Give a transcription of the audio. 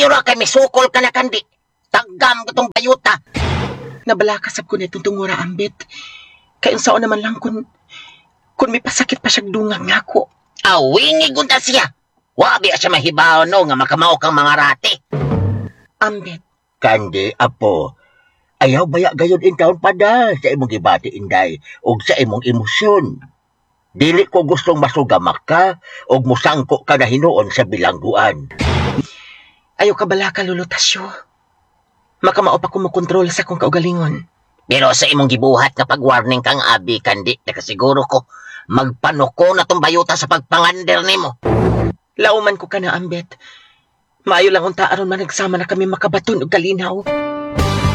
Ira kay misukol ka na kandi. Tagam ka tong bayuta. Nabalakasab ko na itong tungura, Ambit. Kaya saan naman lang kung may pasakit pa siyang dungang nga ko. Awingig unta siya. Wabi siya mahibaw no nga makamao kang mga rati. Ambit. Kandi, apo. Ayaw baya gayon in taon pada sa imong gibati, Inday, o sa imong emosyon. Dili ko gustong masugamak ka o musangko ka na hinuon sa bilangguan. Ayaw ka bala ka, Lulutasyo. Makamao pa kumukontrol sa kong kaugalingon. Pero sa imong gibuhat nga pag-warning kang abi, kandi, nakasiguro ko, magpanuko na tong bayuta sa pagpangander nimo. Lauman ko ka na, Ambet. Maayo lang unta aron man nagsama na kami makabaton og kalinaw.